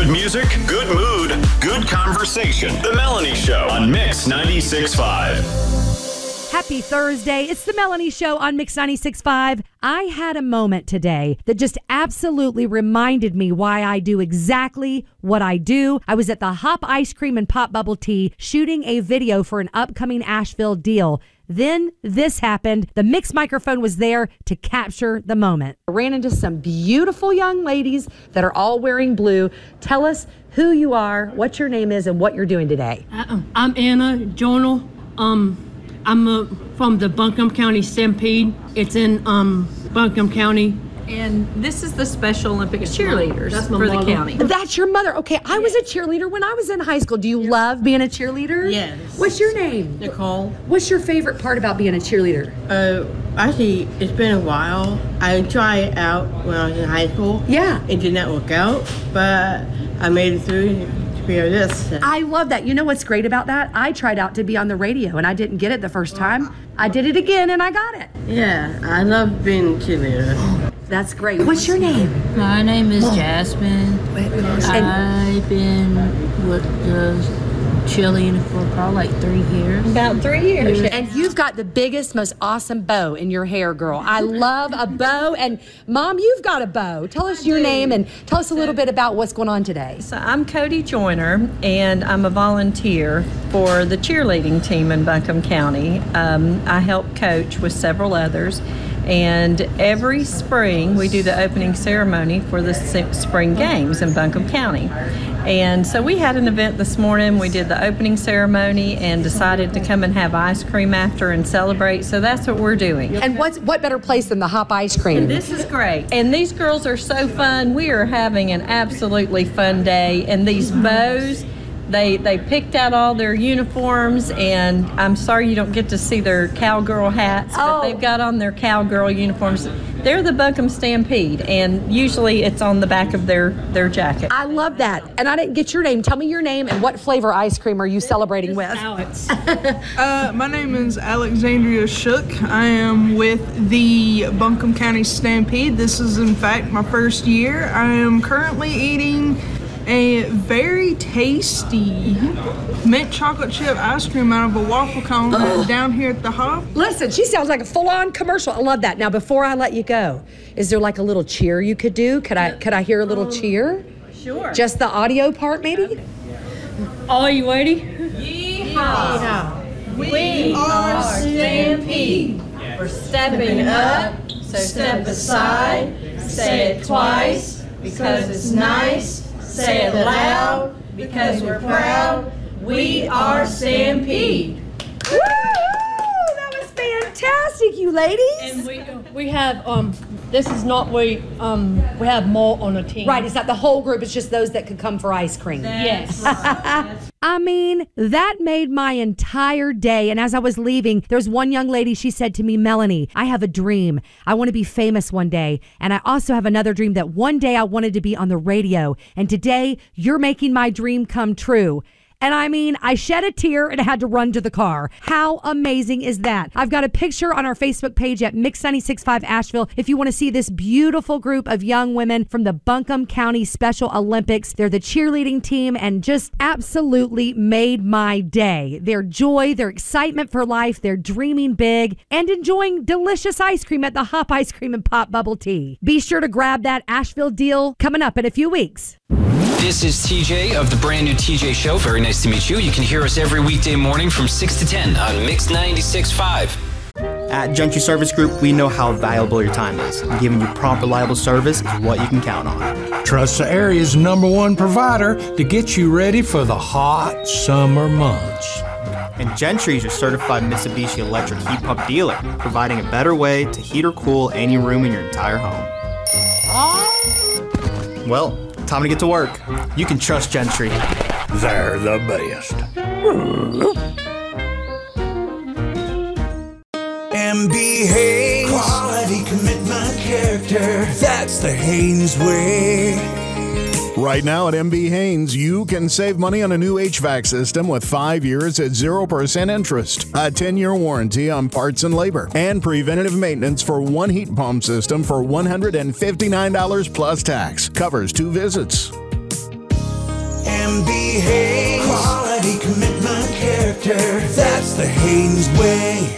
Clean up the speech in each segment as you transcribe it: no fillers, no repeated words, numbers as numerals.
Good music, good mood, good conversation. The Melanie Show on Mix 96.5. Happy Thursday. It's the Melanie Show on Mix 96.5. I had a moment today that just absolutely reminded me why I do exactly what I do. I was at the Hop Ice Cream and Pop Bubble Tea shooting a video for an upcoming Asheville deal. Then this happened. The mix microphone was there to capture the moment. I ran into some beautiful young ladies that are all wearing blue. Tell us who you are, what your name is, and what you're doing today. I'm Anna Jonal. I'm from the Buncombe County Stampede. It's in Buncombe County. And this is the Special Olympics cheerleaders for the county. That's your mother. Okay, I was a cheerleader when I was in high school. Do you love being a cheerleader? Yes. What's your name? Nicole. What's your favorite part about being a cheerleader? Actually, it's been a while. I tried it out when I was in high school. Yeah. It did not work out, but I made it through to be on this. I love that. You know what's great about that? I tried out to be on the radio, and I didn't get it the first time. I did it again, and I got it. Yeah, I love being a cheerleader. That's great. What's your name? My name is Jasmine. I've been with the cheerleading for probably like 3 years. About 3 years. And you've got the biggest, most awesome bow in your hair, girl. I love a bow. And Mom, you've got a bow. Tell us your name and tell us a little bit about what's going on today. So I'm Cody Joyner, and I'm a volunteer for the cheerleading team in Buncombe County. I help coach with several others. And every spring, we do the opening ceremony for the spring games in Buncombe County. And so we had an event this morning. We did the opening ceremony and decided to come and have ice cream after and celebrate. So that's what we're doing. And what better place than the Hop Ice Cream? This is great. And these girls are so fun. We are having an absolutely fun day. And these bows, They picked out all their uniforms, and I'm sorry you don't get to see their cowgirl hats, but they've got on their cowgirl uniforms. They're the Buncombe Stampede, and usually it's on the back of their jacket. I love that. And I didn't get your name. Tell me your name and what flavor ice cream are you celebrating with? Alex. My name is Alexandria Shook. I am with the Buncombe County Stampede. This is, in fact, my first year. I am currently eating a very tasty mint chocolate chip ice cream out of a waffle cone down here at the Hop. Listen, she sounds like a full-on commercial. I love that. Now, before I let you go, is there like a little cheer you could do? Could I hear a little cheer? Sure. Just the audio part, maybe? Are you ready? Yeehaw! We are Stampede. We're stepping up, so step aside. Say it twice, because it's nice. Say it loud, because we're proud. We are Stampede. Woo! That was fantastic, you ladies. And we have this is not we have more on the team. Right, it's not the whole group, it's just those that could come for ice cream. Yes. I mean, that made my entire day. And as I was leaving, there's one young lady, she said to me, Melanie, I have a dream. I want to be famous one day. And I also have another dream that one day I wanted to be on the radio. And today, you're making my dream come true. And I mean, I shed a tear and I had to run to the car. How amazing is that? I've got a picture on our Facebook page at Mix 96.5 Asheville. If you want to see this beautiful group of young women from the Buncombe County Special Olympics, they're the cheerleading team and just absolutely made my day. Their joy, their excitement for life, they're dreaming big and enjoying delicious ice cream at the Hop Ice Cream and Pop Bubble Tea. Be sure to grab that Asheville deal coming up in a few weeks. This is TJ of the brand new TJ Show. Very nice to meet you. You can hear us every weekday morning from 6 to 10 on Mix 96.5. At Gentry Service Group, we know how valuable your time is. Giving you prompt, reliable service is what you can count on. Trust the area's #1 provider to get you ready for the hot summer months. And Gentry is your certified Mitsubishi electric heat pump dealer, providing a better way to heat or cool any room in your entire home. Well, time to get to work. You can trust Gentry. They're the best. MB Haynes. Quality, commitment, character. That's the Haynes way. Right now at MB Haynes, you can save money on a new HVAC system with 5 years at 0% interest, a 10-year warranty on parts and labor, and preventative maintenance for one heat pump system for $159 plus tax. Covers 2 visits. MB Haynes. Quality, commitment, character. That's the Haynes way.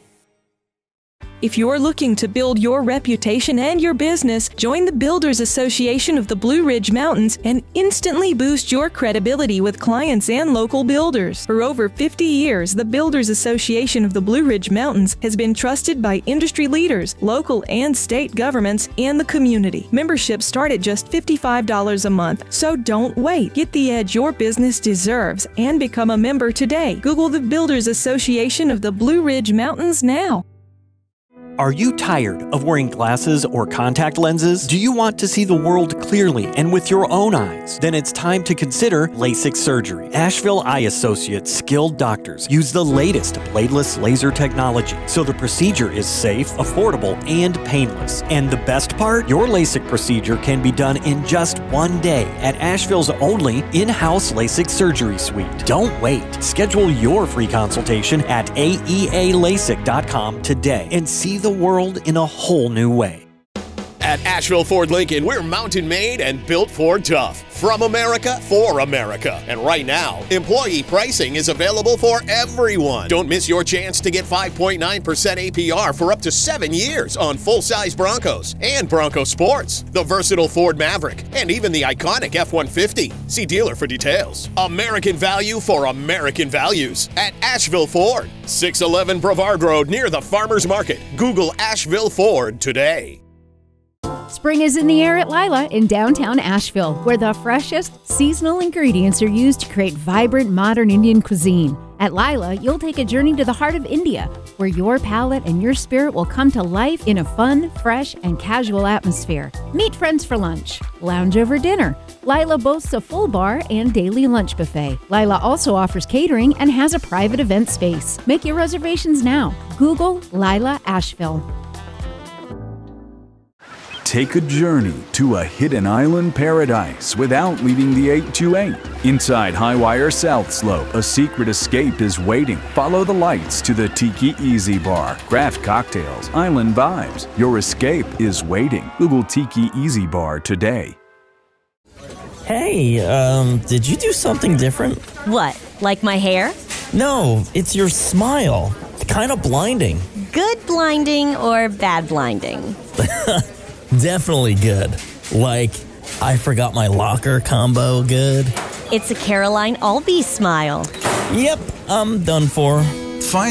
If you're looking to build your reputation and your business, join the Builders Association of the Blue Ridge Mountains and instantly boost your credibility with clients and local builders. For over 50 years, the Builders Association of the Blue Ridge Mountains has been trusted by industry leaders, local and state governments, and the community. Memberships start at just $55 a month, so don't wait. Get the edge your business deserves and become a member today. Google the Builders Association of the Blue Ridge Mountains now. Are you tired of wearing glasses or contact lenses? Do you want to see the world clearly and with your own eyes? Then it's time to consider LASIK surgery. Asheville Eye Associates skilled doctors use the latest bladeless laser technology, so the procedure is safe, affordable, and painless. And the best part? Your LASIK procedure can be done in just one day at Asheville's only in-house LASIK surgery suite. Don't wait. Schedule your free consultation at aealasik.com today and see the world in a whole new way. At Asheville Ford Lincoln, we're mountain made and built Ford tough. From America, for America. And right now, employee pricing is available for everyone. Don't miss your chance to get 5.9% APR for up to 7 years on full-size Broncos and Bronco Sports, the versatile Ford Maverick, and even the iconic F-150. See dealer for details. American value for American values at Asheville Ford, 611 Brevard Road near the Farmers Market. Google Asheville Ford today. Spring is in the air at Lila in downtown Asheville, where the freshest seasonal ingredients are used to create vibrant modern Indian cuisine. At Lila, you'll take a journey to the heart of India, where your palate and your spirit will come to life in a fun, fresh, and casual atmosphere. Meet friends for lunch, lounge over dinner. Lila boasts a full bar and daily lunch buffet. Lila also offers catering and has a private event space. Make your reservations now. Google Lila Asheville. Take a journey to a hidden island paradise without leaving the 828. Inside Highwire South Slope, a secret escape is waiting. Follow the lights to the Tiki Easy Bar. Craft cocktails, island vibes. Your escape is waiting. Google Tiki Easy Bar today. Hey, did you do something different? What, like my hair? No, it's your smile. Kind of blinding. Good blinding or bad blinding? Definitely good. Like, I forgot my locker combo good. It's a Caroline Albee smile. Yep, I'm done for.